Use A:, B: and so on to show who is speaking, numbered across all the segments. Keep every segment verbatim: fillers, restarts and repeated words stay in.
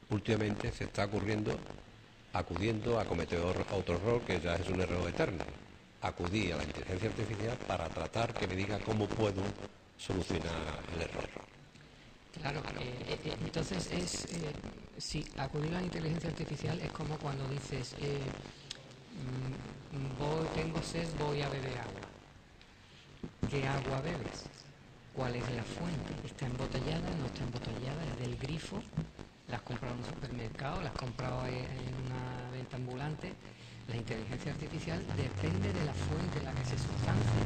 A: últimamente se está ocurriendo, acudiendo a cometer otro error que ya es un error eterno. Acudí a la inteligencia artificial para tratar que me diga cómo puedo solucionar el error.
B: Claro, eh, eh, entonces es, eh, si acudir a la inteligencia artificial es como cuando dices, eh, mm, voy, tengo sed, voy a beber agua. ¿Qué agua bebes? ¿Cuál es la fuente? ¿Está embotellada? ¿No está embotellada? ¿Es del grifo? ¿La has comprado en un supermercado? ¿La has comprado en una venta ambulante? La inteligencia artificial depende de la fuente en la que se sustancia.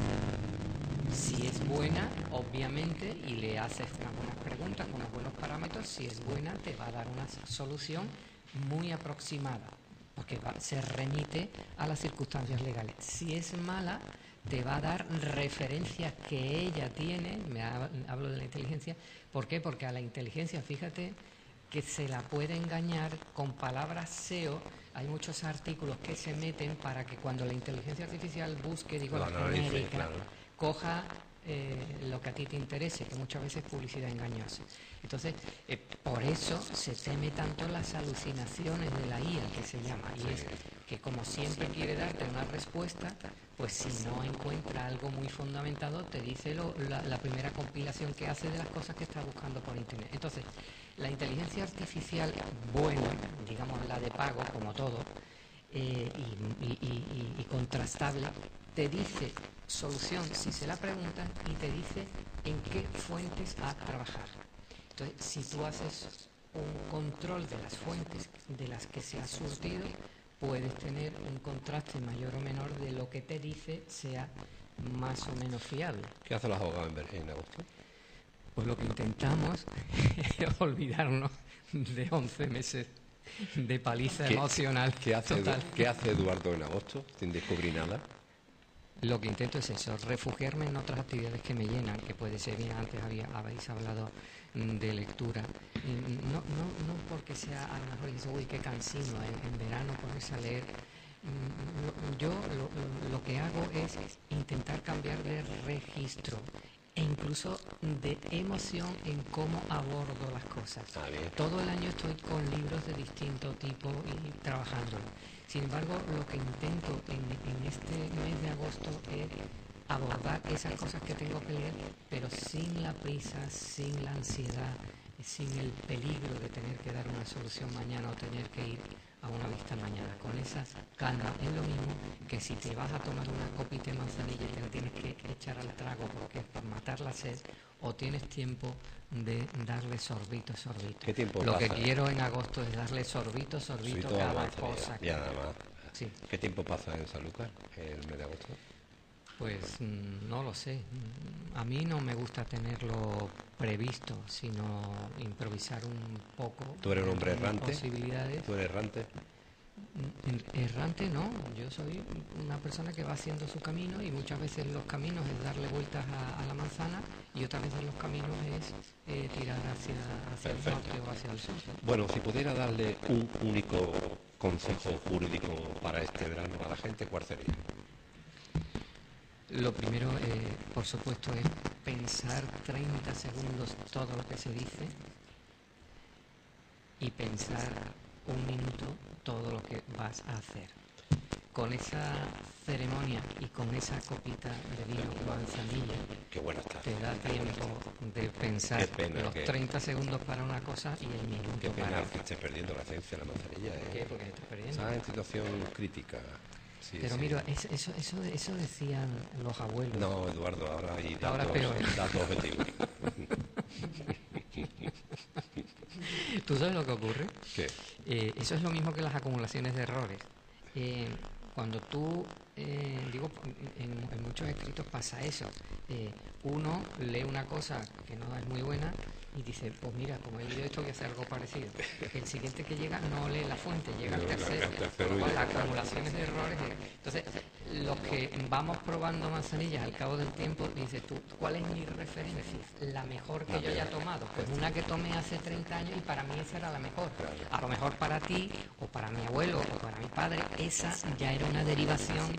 B: Si es buena, obviamente, y le haces unas buenas preguntas con unos buenos parámetros, si es buena te va a dar una solución muy aproximada, porque va, se remite a las circunstancias legales. Si es mala, te va a dar referencias que ella tiene, me ha, hablo de la inteligencia, ¿por qué? Porque a la inteligencia, fíjate, que se la puede engañar con palabras S E O. Hay muchos artículos que se meten para que cuando la inteligencia artificial busque, digo,
A: No,
B: la
A: no, dice,
B: genérica,
A: claro.
B: coja eh, lo que a ti te interese, que muchas veces es publicidad engañosa. Entonces, eh, por eso se teme tanto las alucinaciones de la I A, que se llama, y es que como siempre quiere darte una respuesta, pues si no encuentra algo muy fundamentado, te dice lo, la, la primera compilación que hace de las cosas que está buscando por internet. Entonces, la inteligencia artificial buena, digamos la de pago, como todo, eh, y, y, y, y contrastable, te dice solución si se la preguntan y te dice en qué fuentes a trabajar. Entonces, si tú haces un control de las fuentes de las que se ha surtido, puedes tener un contraste mayor o menor de lo que te dice sea más o menos fiable.
A: ¿Qué hacen los abogados en, en agosto?
B: Pues lo que intentamos es olvidarnos de once meses de paliza
A: ¿Qué,
B: emocional
A: ¿qué hace,
B: total.
A: ¿Qué hace Eduardo en agosto sin descubrir nada?
B: Lo que intento es eso, refugiarme en otras actividades que me llenan, que puede ser, bien, antes había, habéis hablado de lectura, no, no, no porque sea, a lo mejor dices, uy, qué cansino, en, en verano ponerse a leer. Yo lo, lo que hago es intentar cambiar de registro e incluso de emoción en cómo abordo las cosas.
A: Ah,
B: todo el año estoy con libros de distinto tipo y trabajando. Sin embargo, lo que intento en, en este mes de agosto es abordar esas cosas que tengo que leer, pero sin la prisa, sin la ansiedad, sin el peligro de tener que dar una solución mañana o tener que ir a una vista mañana. Con esa calma es lo mismo que si te vas a tomar una copita de manzanilla y te la tienes que echar al trago porque es para matar la sed, o tienes tiempo de darle sorbito, sorbito.
A: ¿Qué tiempo
B: Lo
A: pasa?
B: que quiero en agosto es darle sorbito, sorbito,
A: Sorbito
B: cada
A: manzanilla.
B: cosa.
A: Ya nada más.
B: Sí.
A: ¿Qué tiempo pasa en Sanlúcar el mes de agosto?
B: Pues mmm, no lo sé. A mí no me gusta tenerlo previsto, sino improvisar un poco.
A: ¿Tú eres un hombre errante?
B: Posibilidades.
A: ¿Tú eres errante?
B: Errante no, yo soy una persona que va haciendo su camino y muchas veces los caminos es darle vueltas a, a la manzana y otras veces los caminos es eh, tirar hacia, hacia el norte o hacia el sur.
A: Bueno, si pudiera darle un único consejo jurídico para este verano a la gente, ¿cuál sería?
B: Lo primero, eh, por supuesto, es pensar treinta segundos todo lo que se dice y pensar un minuto todo lo que vas a hacer. Con esa ceremonia y con esa copita de vino con manzanilla,
A: Qué buena está.
B: te da tiempo de pensar
A: Qué pena
B: los
A: que-
B: treinta segundos para una cosa y el minuto
A: Qué pena
B: para
A: que estés perdiendo la esencia de la manzanilla. ¿eh?
B: ¿Qué? Porque estás perdiendo.
A: Está en situación crítica. Sí,
B: Pero
A: sí.
B: mira, eso, eso, eso, eso decían los abuelos.
A: No, Eduardo, ahora hay datos,
B: Ahora peor.
A: datos objetivos.
B: ¿Tú sabes lo que ocurre?
A: ¿Qué?
B: Eh, eso es lo mismo que las acumulaciones de errores. Eh, cuando tú, eh, digo, en, en muchos escritos pasa eso. Eh, uno lee una cosa que no es muy buena y dice, pues mira, como he leído esto voy a hacer algo parecido. El siguiente que llega no lee la fuente, llega al tercero, con las acumulaciones de errores. Entonces, los que vamos probando manzanillas al cabo del tiempo, dices tú, ¿cuál es mi referencia? La mejor que yo haya tomado. Pues una que tomé hace treinta años y para mí esa era la mejor. A lo mejor para ti, o para mi abuelo, o para mi padre, esa ya era una derivación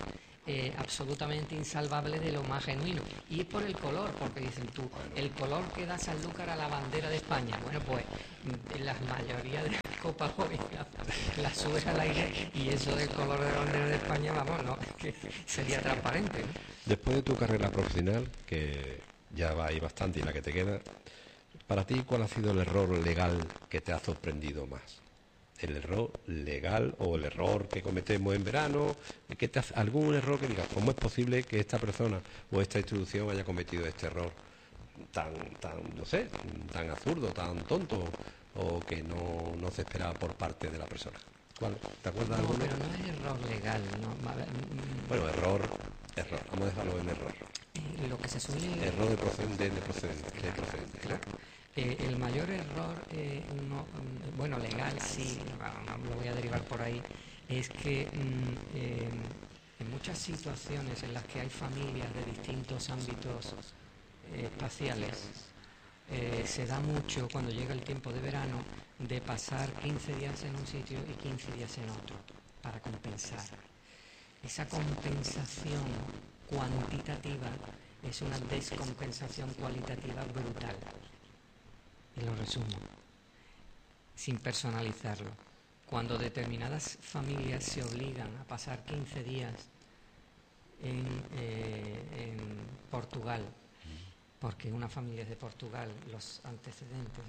B: eh, absolutamente insalvable de lo más genuino. Y es por el color, porque dicen tú, el color que da Sanlúcar a la bandera de España. Bueno, pues la mayoría de las copas hoy las subes al aire y eso del color de la bandera de España, vamos, no, que sería transparente, ¿no?
A: Después de tu carrera profesional, que ya va ahí bastante y la que te queda, para ti, ¿cuál ha sido el error legal que te ha sorprendido más? ¿El error legal o el error que cometemos en verano? ¿Qué te hace, algún error que digas, cómo es posible que esta persona o esta institución haya cometido este error tan, tan no sé, tan absurdo, tan tonto, o que no, no se esperaba por parte de la persona? ¿Cuál? ¿Te acuerdas de
B: No,
A: alguno?
B: pero no es error legal, ¿no? A ver, mm,
A: Bueno, error, error, vamos a dejarlo en error.
B: eh, lo que se suele...
A: Error de procedente, de procedente, de procedente, ¿no?
B: Claro. Eh, el mayor error, eh, no, mm, bueno, legal sí, no, no lo voy a derivar por ahí, es que mm, eh, en muchas situaciones en las que hay familias de distintos ámbitos eh, espaciales, eh, se da mucho cuando llega el tiempo de verano de pasar quince días en un sitio y quince días en otro para compensar. Esa compensación cuantitativa es una descompensación cualitativa brutal. Y lo resumo, sin personalizarlo. Cuando determinadas familias se obligan a pasar quince días en, eh, en Portugal, porque una familia es de Portugal, los antecedentes,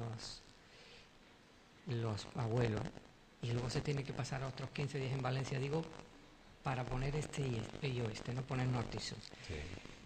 B: los, los abuelos, y luego se tiene que pasar otros quince días en Valencia, digo, para poner este y este y oeste, no poner norte y sur.
A: Sí.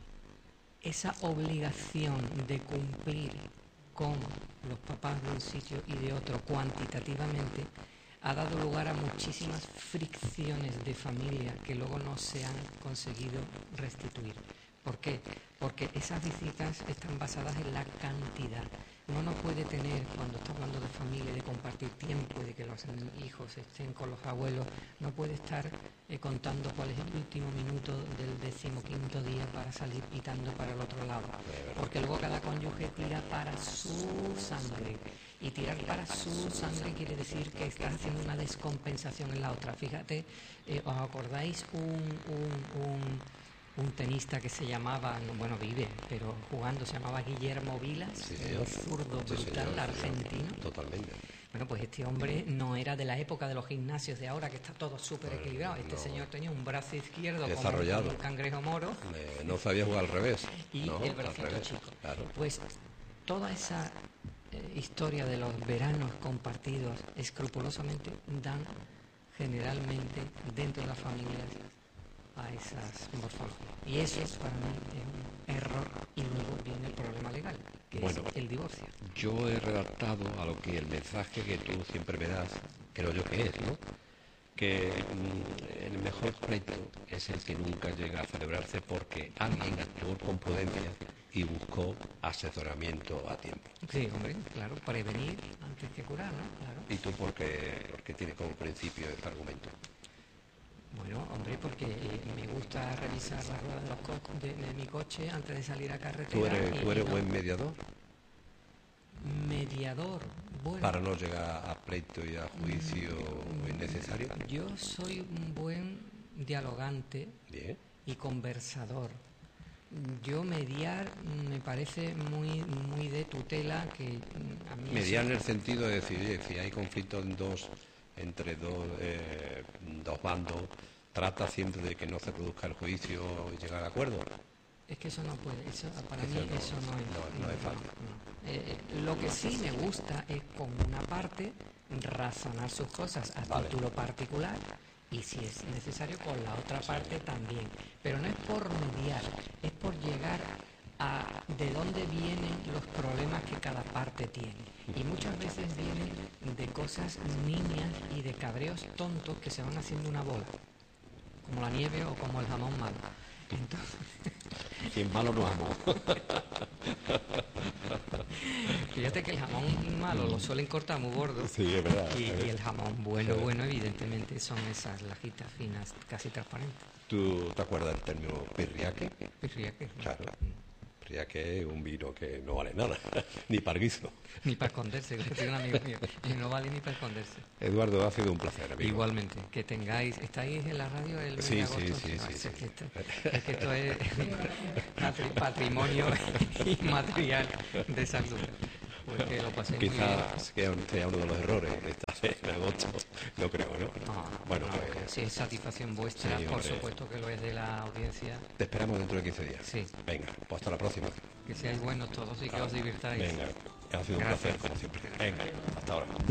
B: Esa obligación de cumplir con los papás de un sitio y de otro cuantitativamente ha dado lugar a muchísimas fricciones de familia que luego no se han conseguido restituir. ¿Por qué? Porque esas visitas están basadas en la cantidad. Uno no puede tener, cuando está hablando de familia, de compartir tiempo y de que los hijos estén con los abuelos, no puede estar eh, contando cuál es el último minuto del decimoquinto día para salir pitando para el otro lado. Porque luego cada cónyuge tira para su sangre. Y tirar para su sangre quiere decir que estás haciendo una descompensación en la otra. Fíjate, eh, ¿os acordáis un... un, un un tenista que se llamaba, bueno, vive, pero jugando se llamaba Guillermo Vilas,
A: Sí,
B: un
A: señor.
B: zurdo
A: Sí,
B: brutal
A: señor,
B: argentino?
A: señor. Totalmente.
B: Bueno, pues este hombre no era de la época de los gimnasios de ahora, que está todo súper equilibrado. Este
A: no.
B: señor tenía un brazo izquierdo como,
A: Desarrollado.
B: como un cangrejo moro
A: Eh, no sabía jugar al revés.
B: y
A: No,
B: el
A: al
B: bracito
A: revés.
B: chico.
A: Claro.
B: Pues toda esa eh, historia de los veranos compartidos escrupulosamente dan generalmente dentro de las familias a esas morfologías. Y eso es para mí es un error, y luego viene el problema legal, que
A: Bueno,
B: es el divorcio.
A: Yo he redactado a lo que el mensaje que tú siempre me das, creo yo que es, ¿no? Que mm, el mejor pleito es el que nunca llega a celebrarse porque alguien actuó con prudencia y buscó asesoramiento a tiempo.
B: Sí, hombre, claro, prevenir antes que curar, ¿no? Claro.
A: ¿Y tú por qué, por qué tienes como principio este argumento?
B: Bueno, hombre, porque eh, me gusta revisar las ruedas de, los co- de, de mi coche antes de salir a carretera.
A: ¿Tú eres,
B: y-
A: tú eres
B: y no-
A: buen mediador
B: mediador. Bueno,
A: para no llegar a pleito y a juicio innecesario?
B: yo soy un buen dialogante
A: Bien.
B: y conversador. Yo mediar mm, me parece muy muy de tutela, que mm, a mí
A: Mediar en
B: eso-
A: el sentido de decir, oye, si hay conflicto en dos, entre dos, eh, dos bandos, trata siempre de que no se produzca el juicio y llegar a acuerdo.
B: es que eso no puede, eso, para
A: Eso
B: mí
A: no-
B: eso no es,
A: no- no es fácil.
B: no. Eh, eh, lo que sí me gusta es con una parte razonar sus cosas a
A: Vale.
B: título particular, y si es necesario con la otra parte también. Pero no es por mediar, es por llegar a de dónde vienen los problemas que cada parte tiene. Y muchas veces vienen de cosas niñas y de cabreos tontos que se van haciendo una bola, como la nieve o como el jamón malo. Entonces,
A: Quien malo no amo.
B: fíjate que el jamón malo lo suelen cortar muy gordo.
A: Sí, es verdad.
B: Y, y el jamón bueno,
A: Sí.
B: bueno, evidentemente son esas lajitas finas, casi transparentes.
A: ¿Tú te acuerdas del término pirriaque?
B: Pirriaque.
A: Claro. ya que es un vino que no vale nada, ni para guiso.
B: Ni para esconderse, que tiene un amigo mío, y no vale ni para esconderse.
A: Eduardo, ha sido un placer, amigo.
B: Igualmente, que tengáis, ¿estáis en la radio el mes
A: Sí,
B: de
A: sí,
B: agosto?
A: sí,
B: No,
A: sí,
B: es,
A: sí.
B: que esto, es que esto es patri- patrimonio inmaterial de Sanlúcar. Pues que lo paséis muy bien.
A: Quizás sea un- sea uno de los errores de estar en agosto, no creo, ¿no?
B: No,
A: Bueno,
B: no,
A: pues
B: si es satisfacción vuestra,
A: sí,
B: por
A: hombre.
B: supuesto que lo es de la audiencia.
A: te esperamos dentro de quince días.
B: Sí.
A: Venga, pues hasta la próxima.
B: Que seáis buenos todos y que os divirtáis.
A: Venga, ha sido un
B: Gracias.
A: placer, como siempre. Venga, hasta ahora.